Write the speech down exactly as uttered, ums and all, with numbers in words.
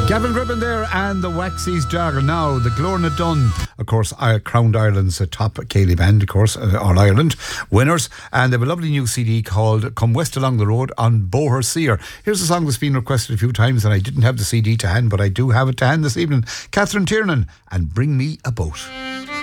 Gavin Gribbon there and the Waxies Jargon. Now, the Glorna Dunn, of course, I crowned Ireland's uh, top Cayley band, of course, uh, All Ireland winners. And they have a lovely new C D called Come West Along the Road on Boher Seer. Here's a song that's been requested a few times, and I didn't have the C D to hand, but I do have it to hand this evening. Catherine Tiernan and Bring Me a Boat.